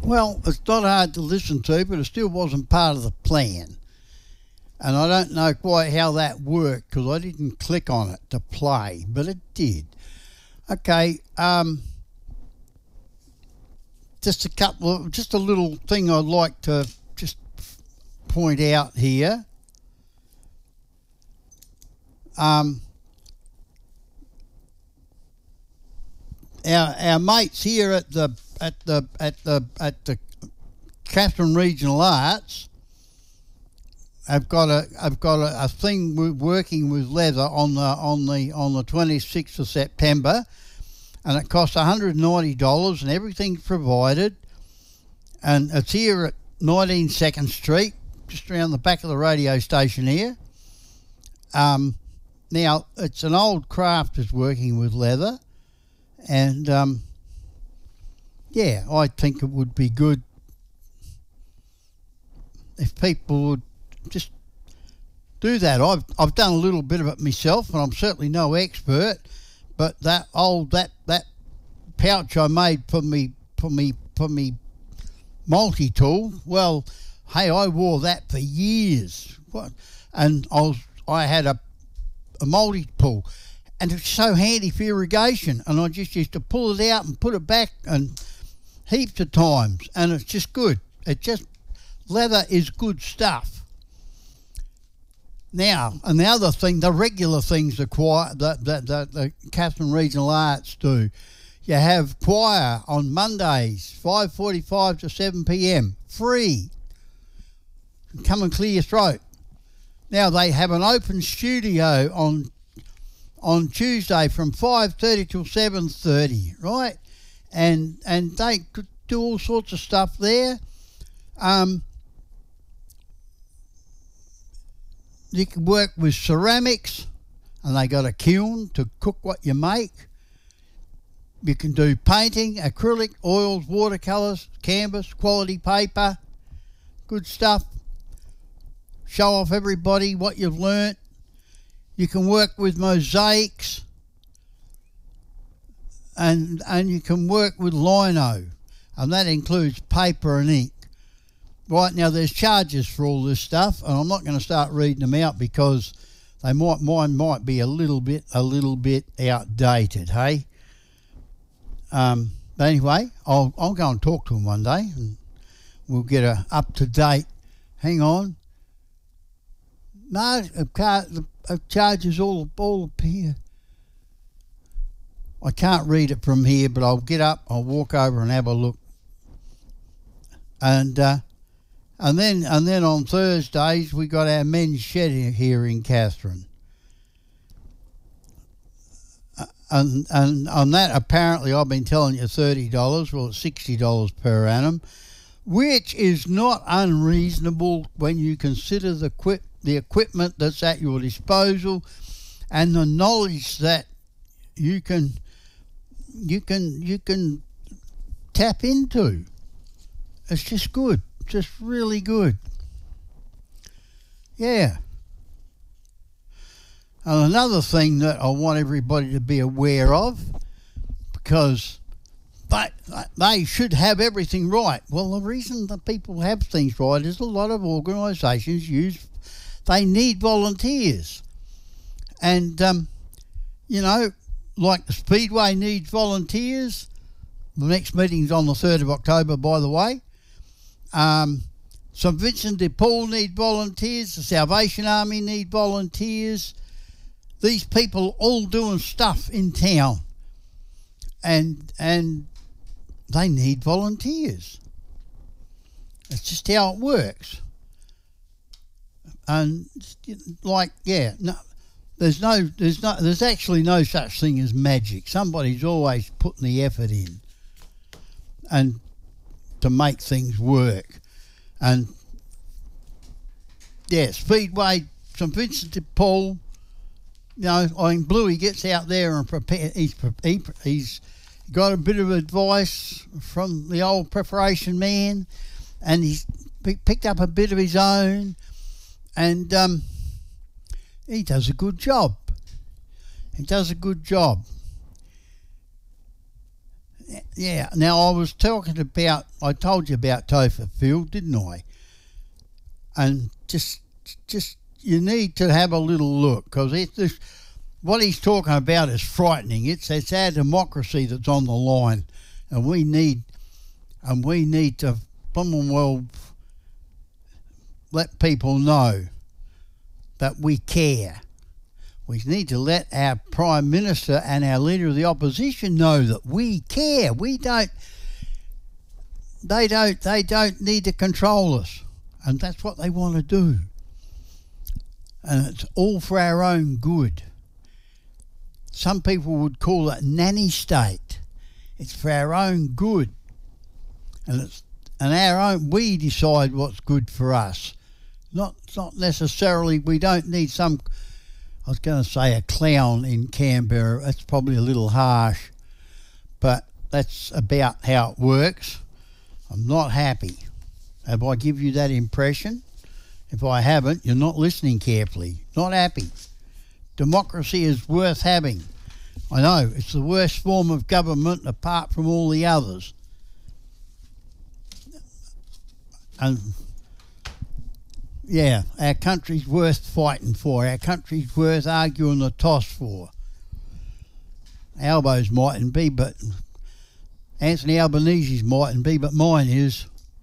Well, it's not hard to listen to, but it still wasn't part of the plan. And I don't know quite how that worked because I didn't click on it to play, but it did. Okay, just a little thing I'd like to just point out here. Our mates here at the Katherine Regional Arts have got a thing working with leather on the 26th of September, and it costs $190 and everything's provided, and it's here at 19 2nd Street, just around the back of the radio station here. Now it's an old crafters working with leather, and yeah, I think it would be good if people would just do that. I've done a little bit of it myself, and I'm certainly no expert, but that pouch I made for me multi-tool, well, hey, I wore that for years. And I had a multi-pull, and it's so handy for irrigation, and I just used to pull it out and put it back and heaps of times, and it's just good. Leather is good stuff. Now, and the other thing, the regular things the Katherine Regional Arts do, you have choir on Mondays, 5:45 to 7 p.m, free. Come and clear your throat. Now, they have an open studio on Tuesday from 5:30 till 7:30, right? And they could do all sorts of stuff there. You can work with ceramics, and they got a kiln to cook what you make. You can do painting, acrylic, oils, watercolours, canvas, quality paper, good stuff. Show off everybody what you've learnt. You can work with mosaics, and you can work with lino, and that includes paper and ink. Right, now there's charges for all this stuff, and I'm not going to start reading them out because mine might be a little bit outdated, hey? But anyway, I'll go and talk to them one day, and we'll get a up-to-date. Hang on. No, the charges all up here. I can't read it from here, but I'll get up, I'll walk over and have a look. And then on Thursdays we got our men's shed here in Katherine. And on that, apparently I've been telling you $30, well, it's $60 per annum, which is not unreasonable when you consider the equipment that's at your disposal and the knowledge that you can tap into. It's just good, just really good. Yeah. And another thing that I want everybody to be aware of, because they should have everything right. Well, the reason that people have things right is a lot of organisations they need volunteers. And, like the Speedway needs volunteers. The next meeting's on the 3rd of October, by the way. St Vincent de Paul need volunteers. The Salvation Army need volunteers. These people all doing stuff in town, and they need volunteers. It's just how it works. And there's actually no such thing as magic. Somebody's always putting the effort in, and to make things work. And yeah, Speedway, St Vincent de Paul. Bluey gets out there and prepare. He's got a bit of advice from the old preparation man, and he's picked up a bit of his own, and he does a good job. He does a good job. Yeah. Now, I told you about Topher Field, didn't I? And just you need to have a little look, because what he's talking about is frightening. It's our democracy that's on the line, and we need to let people know that we care. We need to let our Prime Minister and our Leader of the Opposition know that we care. They don't need to control us, and that's what they want to do. And it's all for our own good. Some people would call it nanny state. It's for our own good, and we decide what's good for us. Not necessarily. We don't need some. I was going to say a clown in Canberra. That's probably a little harsh, but that's about how it works. I'm not happy. Have I give you that impression? If I haven't, you're not listening carefully. Not happy. Democracy is worth having. I know, it's the worst form of government apart from all the others. And yeah, our country's worth fighting for. Our country's worth arguing the toss for. Albo's mightn't be, but Anthony Albanese's mightn't be, but mine is.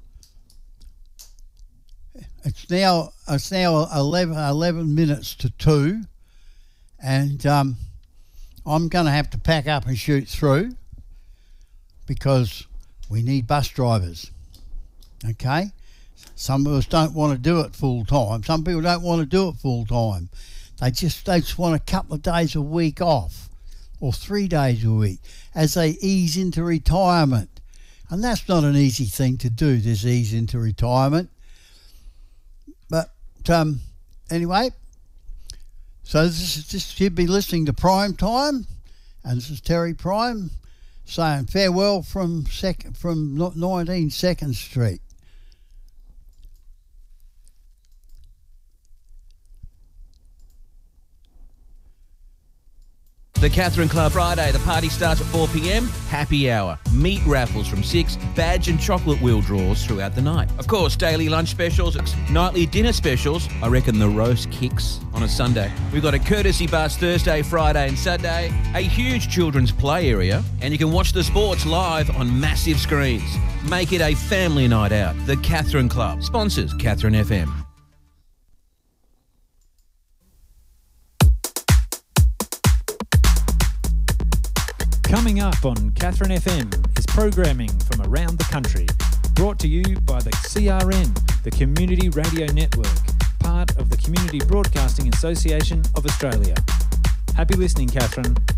It's now 11 minutes to 2, and I'm going to have to pack up and shoot through, because we need bus drivers. Okay? Some of us don't want to do it full time. Some people don't want to do it full time. They just want a couple of days a week off, or 3 days a week, as they ease into retirement. And that's not an easy thing to do, this ease into retirement. But anyway, so this you'd be listening to Prime Time, and this is Terry Prime saying farewell from 19 2nd Street. The Catherine Club Friday, the party starts at 4 p.m, happy hour, meat raffles from 6, badge and chocolate wheel draws throughout the night. Of course, daily lunch specials, nightly dinner specials. I reckon the roast kicks on a Sunday. We've got a courtesy bus Thursday, Friday and Saturday, a huge children's play area, and you can watch the sports live on massive screens. Make it a family night out. The Catherine Club sponsors Catherine FM. Coming up on Catherine FM is programming from around the country, brought to you by the CRN, the Community Radio Network, part of the Community Broadcasting Association of Australia. Happy listening, Catherine.